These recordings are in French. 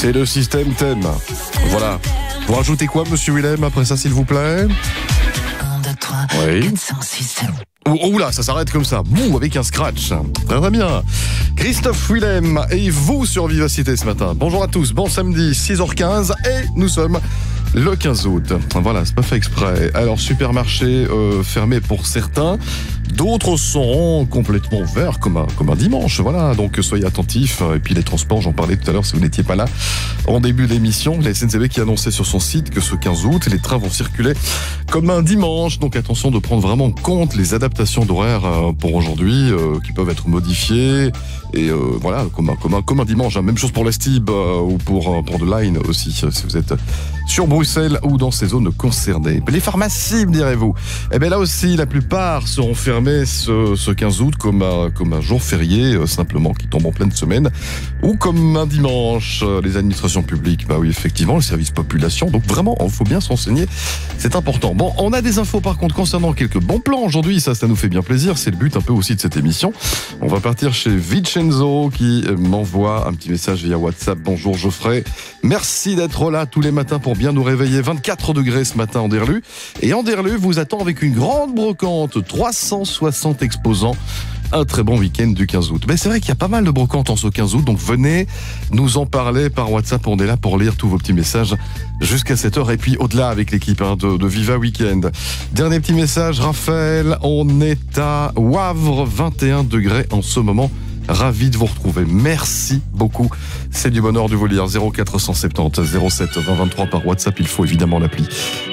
C'est le système thème. Voilà. Vous rajoutez quoi, monsieur Willem, après ça, s'il vous plaît? 1, 2, 3, Oui. 4, 5, 6, 7. Oh là, ça s'arrête comme ça. Bouh, avec un scratch. Très bien. Christophe Willem et vous sur Vivacité ce matin. Bonjour à tous. Bon samedi, 6h15 et nous sommes le 15 août. Voilà, c'est pas fait exprès. Alors, supermarché fermé pour certains. D'autres seront complètement ouverts comme un dimanche. Voilà, donc soyez attentifs. Et puis les transports, j'en parlais tout à l'heure si vous n'étiez pas là. En début d'émission, la SNCB qui annonçait sur son site que ce 15 août, les trains vont circuler comme un dimanche. Donc attention de prendre vraiment en compte les adaptations d'horaire pour aujourd'hui qui peuvent être modifiées. Et voilà, comme un dimanche. Même chose pour l'Estib ou pour The Line aussi, si vous êtes sur Bruxelles ou dans ces zones concernées. Les pharmacies, me direz-vous. Eh bien là aussi, la plupart seront fermées ce 15 août comme un jour férié, simplement, qui tombe en pleine semaine, ou comme un dimanche. Les administrations publiques, bah oui, effectivement, le service population. Donc vraiment, il faut bien se renseigner. C'est important. Bon, on a des infos par contre concernant quelques bons plans aujourd'hui. Ça nous fait bien plaisir. C'est le but un peu aussi de cette émission. On va partir chez Vincenzo qui m'envoie un petit message via WhatsApp. Bonjour Geoffrey. Merci d'être là tous les matins pour bien nous réveiller. 24 degrés ce matin en Derlu. Et Anderlu vous attend avec une grande brocante. 360 exposants. Un très bon week-end du 15 août. Mais c'est vrai qu'il y a pas mal de brocantes en ce 15 août, donc venez nous en parler par WhatsApp. On est là pour lire tous vos petits messages jusqu'à 7h et puis au-delà avec l'équipe de Viva Weekend. Dernier petit message, Raphaël, on est à Wavre, 21 degrés en ce moment. Ravi de vous retrouver. Merci beaucoup. C'est du bonheur de vous lire. 0470 07 20 23 par WhatsApp. Il faut évidemment l'appli.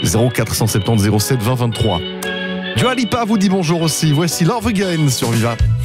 0470 07 20 23. Dua Lipa vous dit bonjour aussi. Voici Love Again sur Viva.